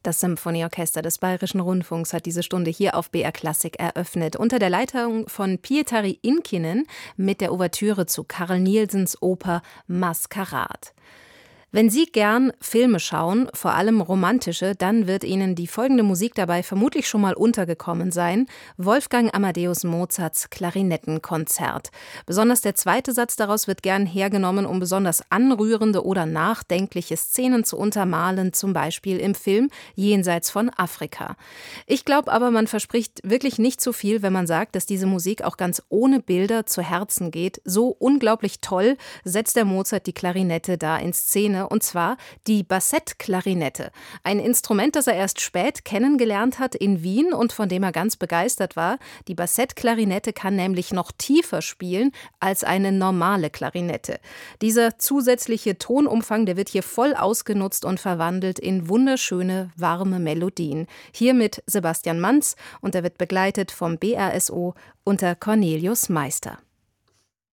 Das Symphonieorchester des Bayerischen Rundfunks hat diese Stunde hier auf BR Klassik eröffnet, unter der Leitung von Pietari Inkinen mit der Ouvertüre zu Carl Nielsens Oper Maskarad. Wenn Sie gern Filme schauen, vor allem romantische, dann wird Ihnen die folgende Musik dabei vermutlich schon mal untergekommen sein: Wolfgang Amadeus Mozarts Klarinettenkonzert. Besonders der zweite Satz daraus wird gern hergenommen, um besonders anrührende oder nachdenkliche Szenen zu untermalen, zum Beispiel im Film Jenseits von Afrika. Ich glaube aber, man verspricht wirklich nicht zu viel, wenn man sagt, dass diese Musik auch ganz ohne Bilder zu Herzen geht. So unglaublich toll setzt der Mozart die Klarinette da in Szene. Und zwar die Bassettklarinette. Ein Instrument, das er erst spät kennengelernt hat in Wien und von dem er ganz begeistert war. Die Bassettklarinette kann nämlich noch tiefer spielen als eine normale Klarinette. Dieser zusätzliche Tonumfang, der wird hier voll ausgenutzt und verwandelt in wunderschöne, warme Melodien. Hier mit Sebastian Manz, und er wird begleitet vom BRSO unter Cornelius Meister.